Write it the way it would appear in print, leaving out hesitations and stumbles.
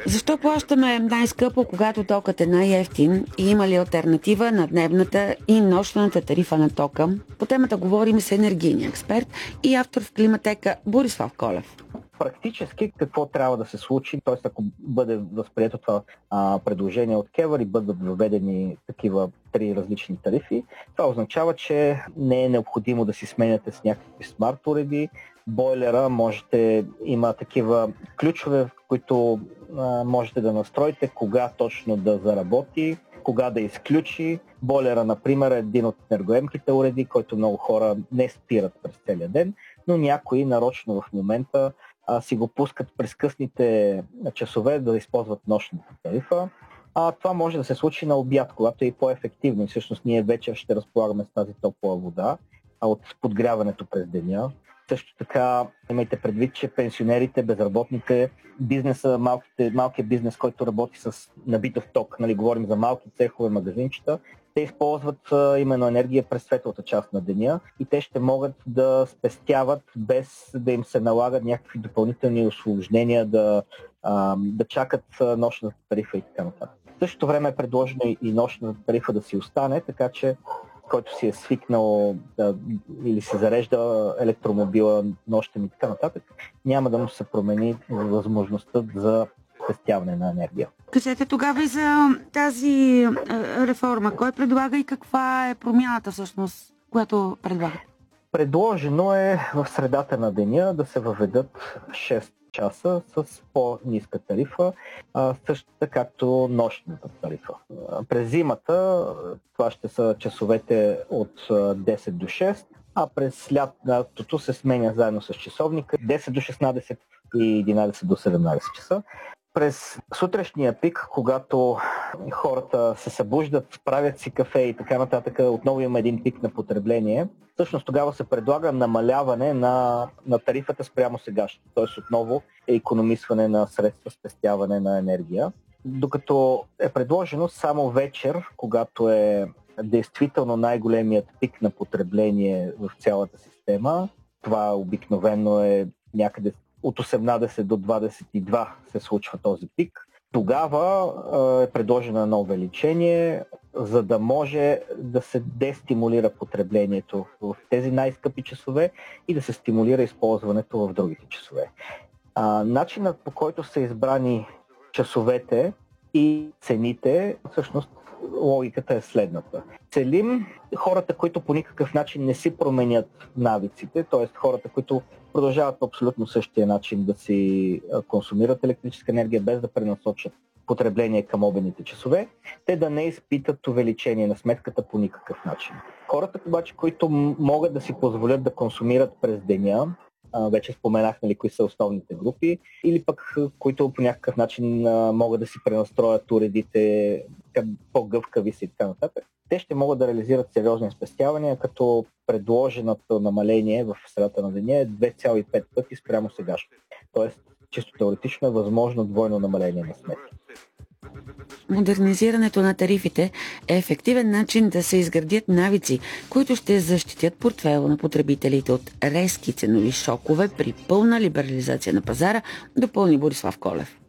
Защо плащаме най-скъпо, когато токът е най-евтин и има ли алтернатива на дневната и нощната тарифа на тока? По темата говорим с енергийния експерт и автор в Климатека Борислав Колев. Практически какво трябва да се случи, т.е. ако бъде възприето това предложение от КЕВР и бъдат въведени такива 3 различни тарифи, това означава, че не е необходимо да си сменяте с някакви смарт уреди. Бойлера има такива ключове, в които можете да настроите кога точно да заработи, кога да изключи. Бойлера, например, е един от енергоемките уреди, който много хора не спират през целия ден, но някои нарочно в момента си го пускат през късните часове да използват нощната тарифа. Това може да се случи на обяд, когато е и по-ефективно. И всъщност ние вечер ще разполагаме с тази топла вода от подгряването през деня. Също така имайте предвид, че пенсионерите, безработните, бизнеса, малкият бизнес, който работи с набитов ток, говорим за малки цехове, магазинчета, те използват именно енергия през светлата част на деня и те ще могат да спестяват без да им се налагат някакви допълнителни усложнения, да чакат нощната тарифа и така нататък. В същото време е предложено и нощната тарифа да си остане, така че който си е свикнал или се зарежда електромобила нощем и така нататък, няма да му се промени възможността за спестяване на енергия. Кажете тогава и за тази реформа. Кой предлага и каква е промяната всъщност, която предлага? Предложено е в средата на деня да се въведат 6 часа с по-ниска тарифа, също както нощната тарифа. През зимата това ще са часовете от 10 до 6, а през лятото се сменя заедно с часовника 10 до 16 и 11 до 17 часа. През сутрешния пик, когато хората се събуждат, правят си кафе и така нататък, отново има един пик на потребление, всъщност тогава се предлага намаляване на тарифата спрямо сегашното. Т.е. отново е икономисване на средства, спестяване на енергия. Докато е предложено само вечер, когато е действително най-големият пик на потребление в цялата система, това обикновено е някъде от 18 до 22 се случва този пик. Тогава е предложено едно увеличение, за да може да се дестимулира потреблението в тези най-скъпи часове и да се стимулира използването в другите часове. Начинът, по който са избрани часовете и цените, всъщност логиката е следната. Целим хората, които по никакъв начин не си променят навиците, т.е. хората, които продължават по абсолютно същия начин да си консумират електрическа енергия, без да пренасочат потребление към обедните часове, те да не изпитат увеличение на сметката по никакъв начин. Хората обаче, които могат да си позволят да консумират през деня, вече споменах кои са основните групи, или пък които по някакъв начин могат да си пренастроят уредите към по-гъвкави си и така нататък, те ще могат да реализират сериозни спестявания, като предложеното намаление в средата на деня е 2,5 пъти спрямо сегашно. Тоест, чисто теоретично е възможно двойно намаление на сметки. Модернизирането на тарифите е ефективен начин да се изградят навици, които ще защитят портфейла на потребителите от резки ценови шокове при пълна либерализация на пазара, допълни Борислав Колев.